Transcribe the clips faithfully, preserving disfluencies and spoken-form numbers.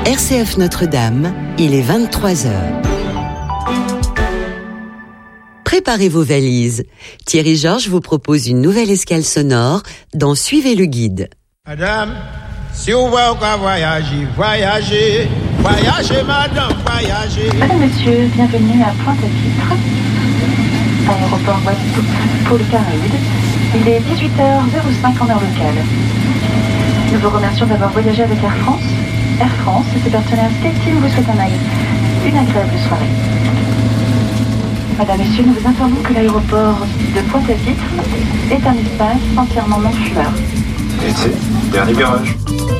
R C F Notre-Dame, il est vingt-trois heures. Préparez vos valises. Thierry Georges vous propose une nouvelle escale sonore dans Suivez le guide. Madame, si vous voulez voyager, voyagez, voyagez madame, voyagez. Madame, monsieur, bienvenue à Pointe-à-Pitre, aéroport Guadeloupe pour le Caraïbe. Il est dix-huit heures cinq en heure locale. Nous vous remercions d'avoir voyagé avec Air France. Air France et ses partenaires SkyTeam vous souhaitent un, une agréable soirée. Madame, Messieurs, nous vous informons que l'aéroport de Pointe-à-Pitre est un espace entièrement non-fumeur. Et c'est dernier virage.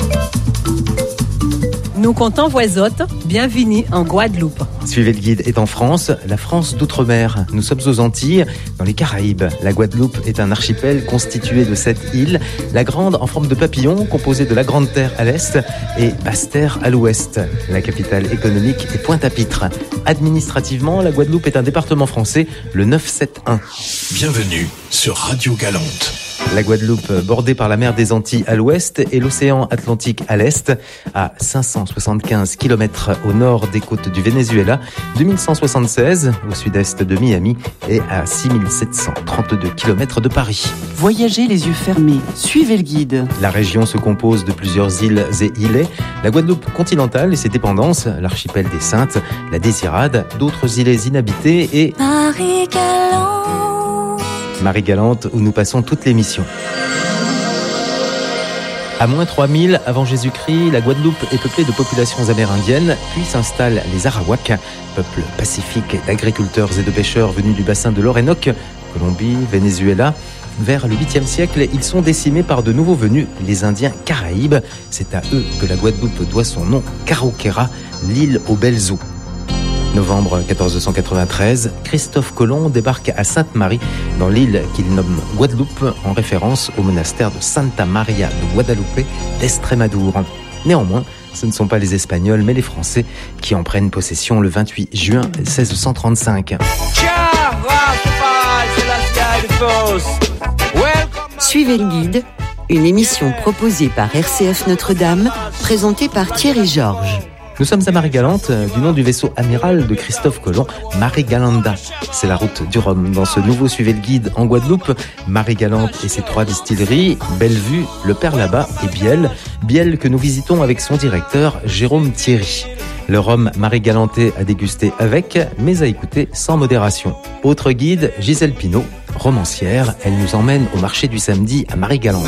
Nous comptons voisotte, bienvenue en Guadeloupe. Suivez le guide est en France, la France d'outre-mer. Nous sommes aux Antilles, dans les Caraïbes. La Guadeloupe est un archipel constitué de sept îles. La Grande en forme de papillon, composée de la Grande Terre à l'est et Basse-Terre à l'ouest. La capitale économique est Pointe-à-Pitre. Administrativement, la Guadeloupe est un département français, le neuf cent soixante-onze. Bienvenue sur Radio Galante. La Guadeloupe, bordée par la mer des Antilles à l'ouest et l'océan Atlantique à l'est, à cinq cent soixante-quinze kilomètres au nord des côtes du Venezuela, deux mille cent soixante-seize au sud-est de Miami et à six mille sept cent trente-deux kilomètres de Paris. Voyagez les yeux fermés, suivez le guide. La région se compose de plusieurs îles et îlets. La Guadeloupe continentale et ses dépendances, l'archipel des Saintes, la Désirade, d'autres îlets inhabités et... Marie-Galante. Marie-Galante, où nous passons toute l'émission. À moins trois mille avant Jésus-Christ, la Guadeloupe est peuplée de populations amérindiennes, puis s'installent les Arawaks, peuple pacifique d'agriculteurs et de pêcheurs venus du bassin de l'Orénoque, Colombie, Venezuela. Vers le huitième siècle, ils sont décimés par de nouveaux venus, les Indiens Caraïbes. C'est à eux que la Guadeloupe doit son nom, Caroquera, l'île aux belles eaux. Novembre quatorze cent quatre-vingt-treize, Christophe Colomb débarque à Sainte-Marie, dans l'île qu'il nomme Guadeloupe, en référence au monastère de Santa Maria de Guadalupe d'Estrémadure. Néanmoins, ce ne sont pas les Espagnols, mais les Français qui en prennent possession le vingt-huit juin seize cent trente-cinq. Suivez le guide, une émission proposée par R C F Notre-Dame, présentée par Thierry Georges. Nous sommes à Marie-Galante, du nom du vaisseau amiral de Christophe Colomb, Marie-Galanda. C'est la route du Rhum. Dans ce nouveau Suivez le guide en Guadeloupe, Marie-Galante et ses trois distilleries, Bellevue, Le Père-Labat et Biel. Biel que nous visitons avec son directeur, Jérôme Thierry. Le rhum Marie-Galantais à déguster avec, mais à écouter sans modération. Autre guide, Gisèle Pinault, romancière. Elle nous emmène au marché du samedi à Marie-Galante.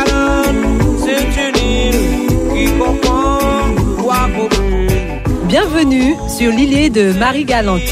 Bienvenue sur l'îlet de Marie-Galante.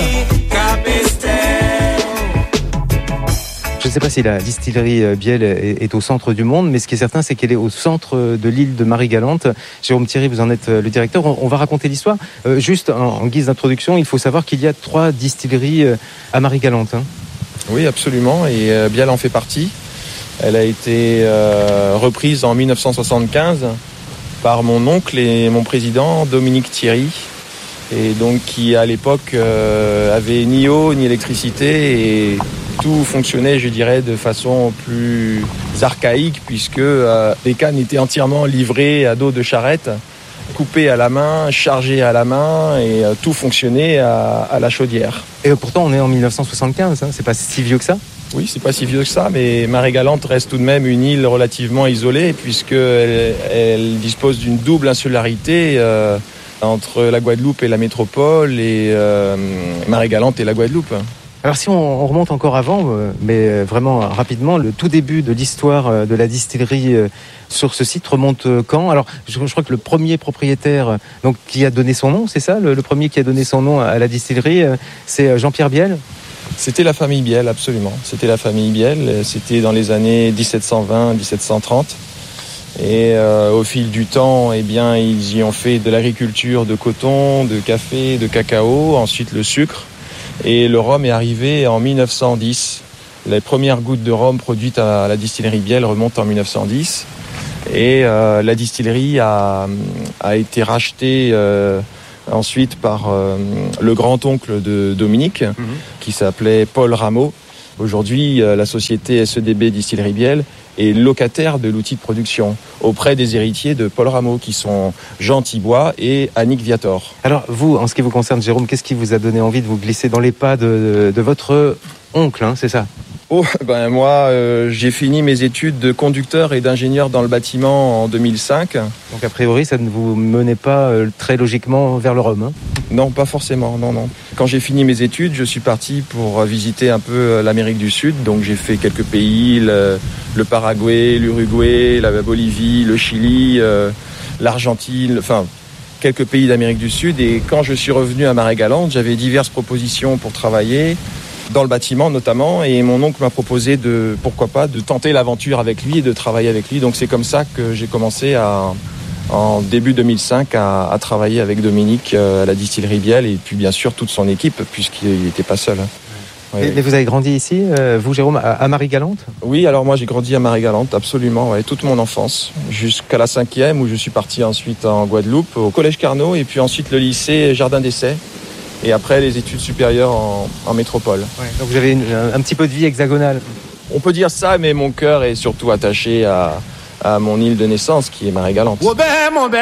Je ne sais pas si la distillerie Biel est au centre du monde, mais ce qui est certain, c'est qu'elle est au centre de l'île de Marie-Galante. Jérôme Thierry, vous en êtes le directeur. On va raconter l'histoire. Euh, juste en guise d'introduction, il faut savoir qu'il y a trois distilleries à Marie-Galante. Hein. Oui, absolument, et Biel en fait partie. Elle a été euh, reprise en mille neuf cent soixante-quinze par mon oncle et mon président, Dominique Thierry, et donc qui à l'époque euh, avait ni eau ni électricité et tout fonctionnait, je dirais, de façon plus archaïque puisque euh, les cannes étaient entièrement livrées à dos de charrette, coupées à la main, chargées à la main et euh, tout fonctionnait à, à la chaudière. Et pourtant on est en mille neuf cent soixante-quinze, hein, c'est pas si vieux que ça ? Oui, c'est pas si vieux que ça, mais Marie-Galante reste tout de même une île relativement isolée puisqu'elle elle dispose d'une double insularité euh, entre la Guadeloupe et la métropole et euh, Marie-Galante et la Guadeloupe. Alors si on, on remonte encore avant, euh, mais vraiment rapidement, le tout début de l'histoire euh, de la distillerie euh, sur ce site remonte euh, quand ? Alors je, je crois que le premier propriétaire euh, donc, qui a donné son nom, c'est ça ? Le, le premier qui a donné son nom à la distillerie, euh, c'est Jean-Pierre Biel ? C'était la famille Biel, absolument. C'était la famille Biel. C'était dans les années dix-sept cent vingt dix-sept cent trente. Et euh, au fil du temps, eh bien, ils y ont fait de l'agriculture de coton, de café, de cacao, ensuite le sucre. Et le rhum est arrivé en mille neuf cent dix. Les premières gouttes de rhum produites à la distillerie Biel remontent en mille neuf cent dix. Et euh, la distillerie a, a été rachetée... Euh, ensuite par euh, le grand-oncle de Dominique, mmh. qui s'appelait Paul Rameau. Aujourd'hui, euh, la société S E D B Distillerie Biel et locataire de l'outil de production auprès des héritiers de Paul Rameau qui sont Jean Thibois et Annick Viator. Alors vous, en ce qui vous concerne Jérôme, qu'est-ce qui vous a donné envie de vous glisser dans les pas de, de votre oncle, hein, c'est ça ? Oh, ben moi, euh, j'ai fini mes études de conducteur et d'ingénieur dans le bâtiment en deux mille cinq. Donc a priori, ça ne vous menait pas euh, très logiquement vers le Rhum, hein ? Non, pas forcément, non, non. Quand j'ai fini mes études, je suis parti pour visiter un peu l'Amérique du Sud. Donc j'ai fait quelques pays, le, le Paraguay, l'Uruguay, la Bolivie, le Chili, euh, l'Argentine, enfin quelques pays d'Amérique du Sud. Et quand je suis revenu à Marais-Galante, j'avais diverses propositions pour travailler, dans le bâtiment notamment, et mon oncle m'a proposé de, pourquoi pas, de tenter l'aventure avec lui et de travailler avec lui. Donc c'est comme ça que j'ai commencé à, en début deux mille cinq à, à travailler avec Dominique à la distillerie Biel et puis bien sûr toute son équipe puisqu'il n'était pas seul. Oui, mais oui. Vous avez grandi ici, euh, vous Jérôme, à, à Marais-Galante ? Oui, alors moi j'ai grandi à Marais-Galante, absolument, ouais, toute mon enfance, jusqu'à la cinquième où je suis parti ensuite en Guadeloupe, au collège Carnot et puis ensuite le lycée Jardin d'Essai. Et après, les études supérieures en, en métropole. Ouais, donc vous avez une, un, un petit peu de vie hexagonale. On peut dire ça, mais mon cœur est surtout attaché à, à mon île de naissance, qui est Marais-Galante.